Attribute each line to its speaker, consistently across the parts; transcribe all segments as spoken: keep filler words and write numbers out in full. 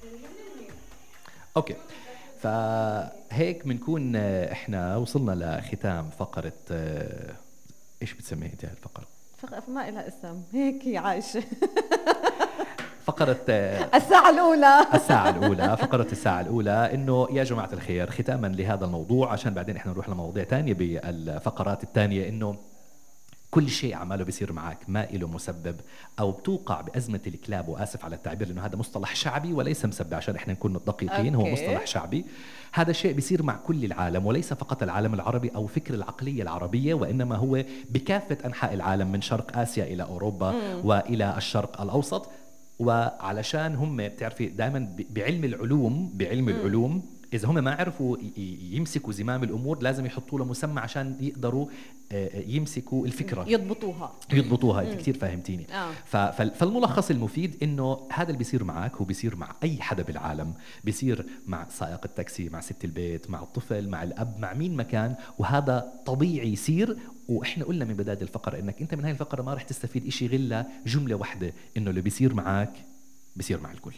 Speaker 1: اوكي، فهيك بنكون احنا وصلنا لختام فقرة ايش بتسميها انت هالفقرة؟
Speaker 2: فق... ما لها اسم، هيك هي عايشة.
Speaker 1: فقرة
Speaker 2: الساعة الأولى.
Speaker 1: الساعة الأولى، فقرة الساعة الأولى، إنه يا جماعة الخير ختاما لهذا الموضوع عشان بعدين إحنا نروح لمواضيع تانية بالفقرات التانية، إنه كل شيء عماله بيصير معك ما له مسبب، أو بتوقع بأزمة الكلاب، وآسف على التعبير لأنه هذا مصطلح شعبي وليس مسبب عشان إحنا نكون دقيقين، هو مصطلح شعبي. هذا الشيء بيصير مع كل العالم وليس فقط العالم العربي أو فكر العقلية العربية، وإنما هو بكافة أنحاء العالم من شرق آسيا إلى أوروبا مم. وإلى الشرق الأوسط. وعلشان هم بتعرفي دائما بعلم العلوم بعلم م. العلوم إذا هم ما عرفوا يمسكوا زمام الأمور لازم يحطوا له مسمى عشان يقدروا يمسكوا الفكرة،
Speaker 2: يضبطوها
Speaker 1: يضبطوها انت كثير فاهمتيني. آه. فالملخص المفيد إنه هذا اللي بيصير معك هو بيصير مع أي حدا بالعالم، بيصير مع سائق التاكسي، مع ست البيت، مع الطفل، مع الأب، مع مين مكان، وهذا طبيعي يصير. وإحنا قلنا من بداية الفقرة إنك أنت من هاي الفقرة ما رح تستفيد إشي غير جملة واحدة، إنه اللي بيصير معك بيصير مع الكل.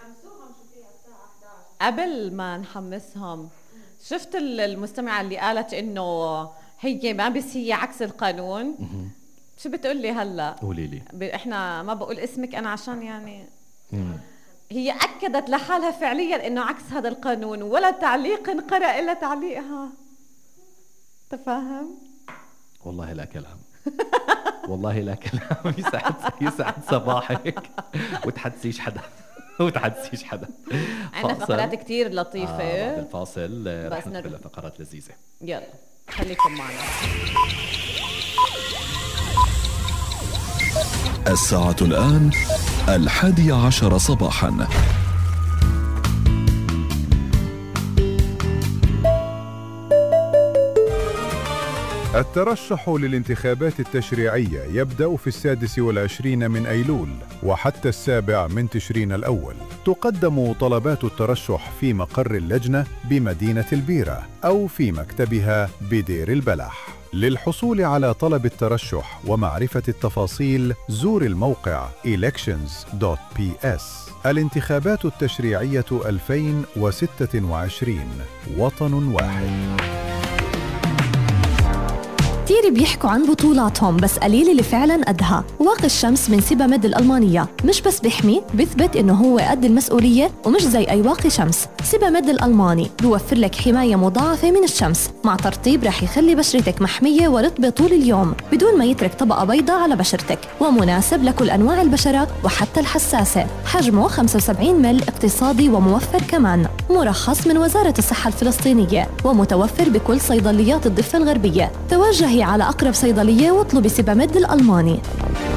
Speaker 2: قبل ما نحمسهم، شفت المستمعة اللي قالت إنه هي ما بس هي عكس القانون؟ شو بتقول لي هلا؟
Speaker 1: قولي لي.
Speaker 2: إحنا ما بقول اسمك أنا عشان يعني مم. هي أكدت لحالها فعليا إنه عكس هذا القانون، ولا تعليق انقرأ إلا تعليقها. تفهم؟
Speaker 1: والله لا كلام. والله لا كلام. يسعد يسعد صباحك وتحدثيش حدا وتحدثيش حدا.
Speaker 2: عندنا فقرات كتير لطيفة.
Speaker 1: آه بعد الفاصل رح ندخل لفقرات لذيذة.
Speaker 2: يلا خليكم معنا.
Speaker 3: الساعة الآن الحادية عشر صباحا.
Speaker 4: الترشح للانتخابات التشريعية يبدأ في السادس والعشرين من أيلول وحتى السابع من تشرين الأول. تقدم طلبات الترشح في مقر اللجنة بمدينة البيرة أو في مكتبها بدير البلح. للحصول على طلب الترشح ومعرفة التفاصيل زور الموقع elections دوت بي إس. الانتخابات التشريعية ألفين وستة وعشرين، وطن واحد.
Speaker 5: كتير بيحكوا عن بطولاتهم بس قليل اللي فعلا قدها. واقي الشمس من سيباميد الألمانية مش بس بيحمي، بيثبت إنه هو قد المسؤولية ومش زي أي واقي شمس. سيباميد الألماني بيوفر لك حماية مضاعفة من الشمس مع ترطيب رح يخلي بشرتك محمية ورطبة طول اليوم بدون ما يترك طبقة بيضاء على بشرتك، ومناسب لكل أنواع البشرة وحتى الحساسة. حجمه خمسة وسبعين مل، اقتصادي وموفر كمان. مرخص من وزارة الصحة الفلسطينية ومتوفر بكل صيدليات الضفة الغربية. توجهي على أقرب صيدلية واطلبي سيباميد الألماني.